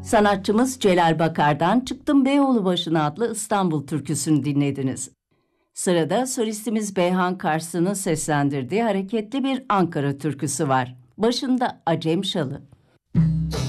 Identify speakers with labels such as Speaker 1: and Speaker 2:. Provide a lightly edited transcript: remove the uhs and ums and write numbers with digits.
Speaker 1: Sanatçımız Celal Bakar'dan Çıktım Beyoğlu Başı'na adlı İstanbul türküsünü dinlediniz. Sırada solistimiz Beyhan Karslı'nın seslendirdiği hareketli bir Ankara türküsü var. Başında Acem Şalı.